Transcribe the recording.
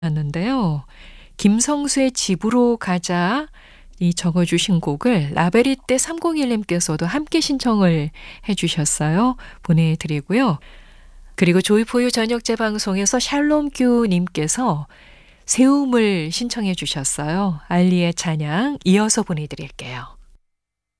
였는데요. 김성수의 집으로 가자 이 적어 주신 곡을 라베리떼 301님께서도 함께 신청을 해 주셨어요. 보내 드리고요. 그리고 조이포유 저녁 재방송에서 샬롬규 님께서 세움을 신청해 주셨어요. 알리의 찬양 이어서 보내 드릴게요.